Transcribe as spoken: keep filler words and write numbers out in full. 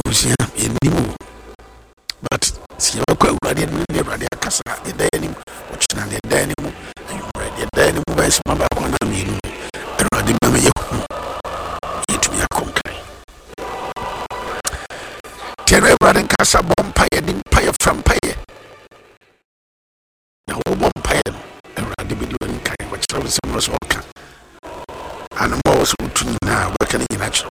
abusia yenimu but si yakwa urade no ne urade akasa de danimu ochina de danimu urade danimu ba sima ba kwa na mienu urade ma me yeku yetu yakonkai tere urade kasa bompa ye din paye from paye na wo bompa ye urade bi do nkai wa chira se mo so ka ana mo so tu na ba kan nyina chiro